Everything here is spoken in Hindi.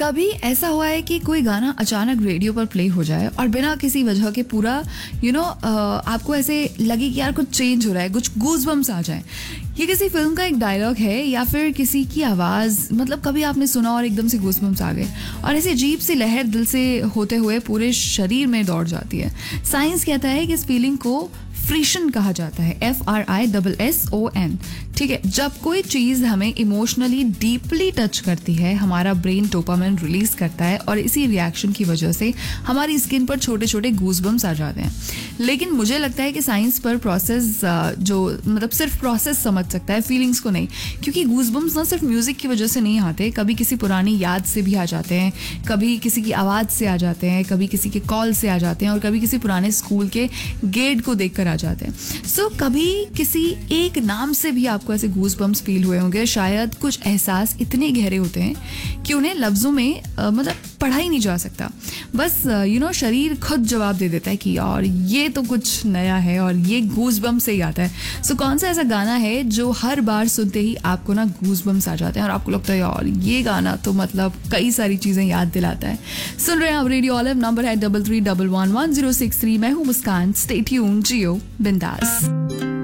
कभी ऐसा हुआ है कि कोई गाना अचानक रेडियो पर प्ले हो जाए और बिना किसी वजह के पूरा आपको ऐसे लगे कि यार कुछ चेंज हो रहा है, कुछ गूज़बम्स आ जाए? ये किसी फिल्म का एक डायलॉग है या फिर किसी की आवाज़, मतलब कभी आपने सुना और एकदम से गूज़बम्स आ गए और ऐसी अजीब सी लहर दिल से होते हुए पूरे शरीर में दौड़ जाती है। साइंस कहता है कि इस फीलिंग को फ्रीशन कहा जाता है, FRISSON। ठीक है, जब कोई चीज़ हमें इमोशनली डीपली टच करती है, हमारा ब्रेन डोपामिन रिलीज करता है और इसी रिएक्शन की वजह से हमारी स्किन पर छोटे छोटे गूज़बम्स आ जाते हैं। लेकिन मुझे लगता है कि साइंस पर प्रोसेस जो मतलब सिर्फ प्रोसेस समझ सकता है, फीलिंग्स को नहीं, क्योंकि गूज़बम्स ना सिर्फ म्यूजिक की वजह से नहीं आते, कभी किसी पुरानी याद से भी आ जाते हैं, कभी किसी की आवाज़ से आ जाते हैं, कभी किसी के कॉल से आ जाते हैं और कभी किसी पुराने स्कूल के गेट को देखकर आ जाते हैं। सो कभी किसी एक नाम से भी आपको ऐसे गूज़बम्स फील हुए होंगे। शायद कुछ एहसास इतने गहरे होते हैं कि उन्हें लफ्ज़ों में मतलब पढ़ा ही नहीं जा सकता। बस शरीर खुद जवाब दे देता है कि यार ये तो कुछ नया है और ये गूज़बम्स से ही आता है। सो कौन सा ऐसा गाना है जो हर बार सुनते ही आपको ना गूज़बम्स आ जाते हैं और आपको लगता है यार ये गाना तो मतलब कई सारी चीज़ें याद दिलाता है? सुन रहे हैं आप रेडियो ऑलिव, नंबर है 33111063। मैं हूँ मुस्कान। स्टे ट्यून्ड, जियो बिंदास।